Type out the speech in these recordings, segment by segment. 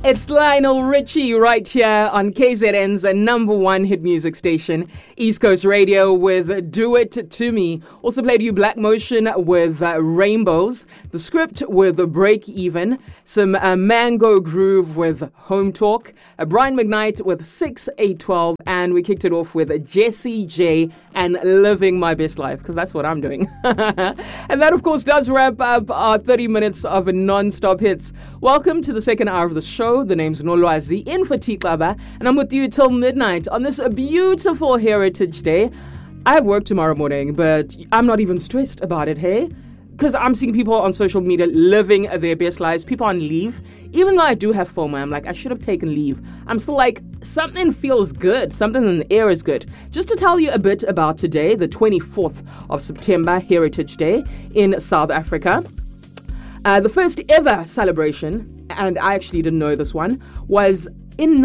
It's Lionel Richie right here on KZN's number one hit music station, East Coast Radio, with Do It To Me. Also played you Black Motion with Rainbows, The Script with Break Even, some Mango Groove with Home Talk, Brian McKnight with 6812, and we kicked it off with Jessie J and Living My Best Life, because that's what I'm doing. And that, of course, does wrap up our 30 minutes of non-stop hits. Welcome to the second hour of the show. The name's Nolwazi in for Tiklaba, and I'm with you till midnight on this beautiful Heritage Day. I have work tomorrow morning, but I'm not even stressed about it, hey? Because I'm seeing people on social media living their best lives, people on leave. Even though I do have FOMO, I'm like, I should have taken leave. I'm still like, something feels good. Something in the air is good. Just to tell you a bit about today, the 24th of September, Heritage Day in South Africa. The first ever celebration, and I actually didn't know this one, was in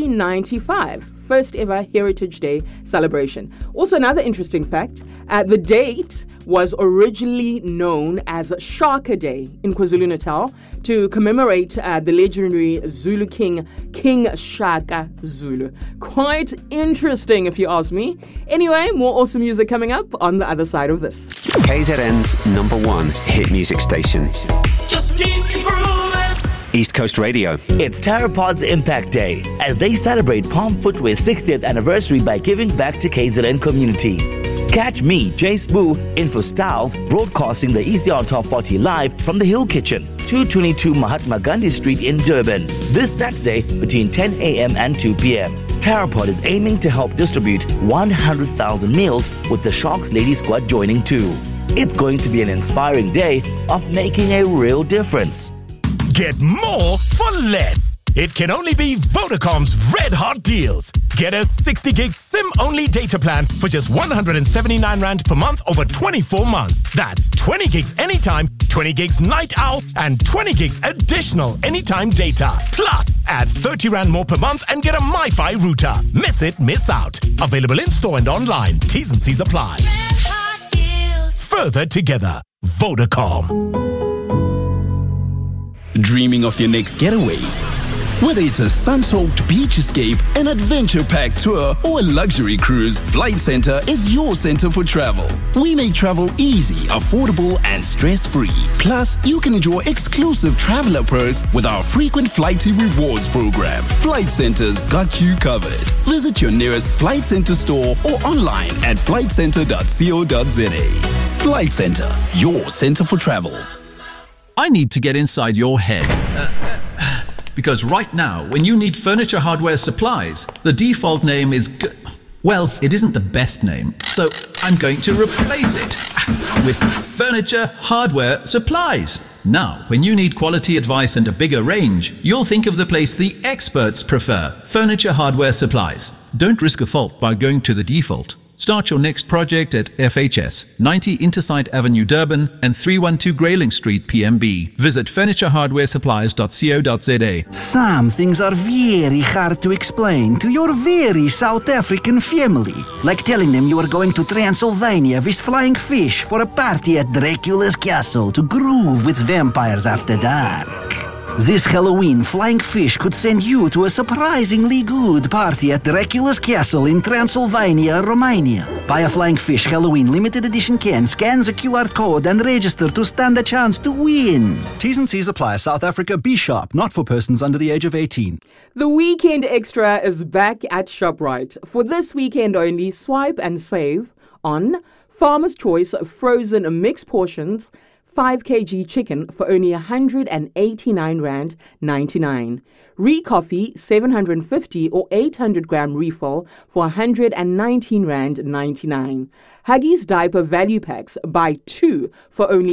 1995. First ever Heritage Day celebration. Also, another interesting fact, the date was originally known as Shaka Day in KwaZulu-Natal to commemorate the legendary Zulu king, King Shaka Zulu. Quite interesting, if you ask me. Anyway, more awesome music coming up on the other side of this. KZN's number one hit music station. Just keep grooving. East Coast Radio. It's Terrapod's Impact Day as they celebrate Palm Footwear's 60th anniversary by giving back to KZN communities. Catch me, Jay Spoo, in for Styles, broadcasting the ECR Top 40 live from the Hill Kitchen, 222 Mahatma Gandhi Street in Durban, this Saturday between 10 a.m. and 2 p.m. Terrapod is aiming to help distribute 100,000 meals with the Sharks Lady Squad joining too. It's going to be an inspiring day of making a real difference. Get more for less. It can only be Vodacom's red hot deals. Get a 60 gig SIM-only data plan for just 179 Rand per month over 24 months. That's 20 gigs anytime, 20 gigs night owl, and 20 gigs additional anytime data. Plus, add 30 Rand more per month and get a MiFi router. Miss it, miss out. Available in-store and online. T's and C's apply. Further together. Vodacom. Dreaming of your next getaway? Whether it's a sun-soaked beach escape, an adventure-packed tour, or a luxury cruise, Flight Centre is your center for travel. We make travel easy, affordable, and stress-free. Plus, you can enjoy exclusive traveler perks with our frequent Flighty Rewards program. Flight Centre's got you covered. Visit your nearest Flight Centre store or online at flightcentre.co.za. Flight Centre, your center for travel. I need to get inside your head. Because right now, when you need furniture hardware supplies, the default name is well, it isn't the best name, so I'm going to replace it with Furniture Hardware Supplies. Now, when you need quality advice and a bigger range, you'll think of the place the experts prefer, Furniture Hardware Supplies. Don't risk a fault by going to the default. Start your next project at FHS, 90 Intersite Avenue, Durban, and 312 Grayling Street, PMB. Visit furnitureHardwareSupplies.co.za. Some things are very hard to explain to your very South African family. Like telling them you are going to Transylvania with flying fish for a party at Dracula's castle to groove with vampires after dark. This Halloween, Flying Fish could send you to a surprisingly good party at Dracula's Castle in Transylvania, Romania. Buy a Flying Fish Halloween limited edition can, scans a QR code, and register to stand a chance to win. T's and C's apply. South Africa, be sharp, not for persons under the age of 18. The Weekend Extra is back at ShopRite. For this weekend only, swipe and save on Farmer's Choice frozen mixed portions, 5 kg chicken for only 189 Rand 99. Recoffee 750 or 800 gram refill for 119 Rand 99. Huggies diaper value packs, buy 2 for only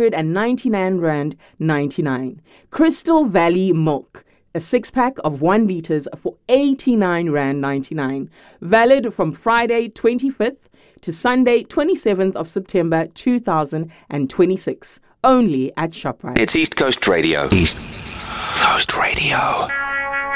199 Rand 99. Crystal Valley milk, a 6-pack of 1 liters for 89 Rand 99. Valid from Friday 25th to Sunday 27th of September 2026. Only at ShopRite. It's East Coast Radio. East Coast Radio.